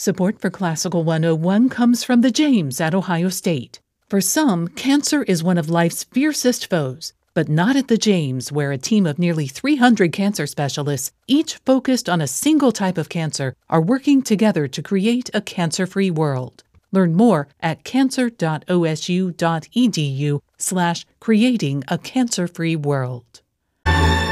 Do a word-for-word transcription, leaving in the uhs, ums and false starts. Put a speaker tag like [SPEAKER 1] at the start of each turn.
[SPEAKER 1] Support for Classical one oh one comes from the James at Ohio State. For some, cancer is one of life's fiercest foes, but not at the James, where a team of nearly three hundred cancer specialists, each focused on a single type of cancer, are working together to create a cancer-free world. Learn more at cancer.osu.edu slash creating a cancer-free world.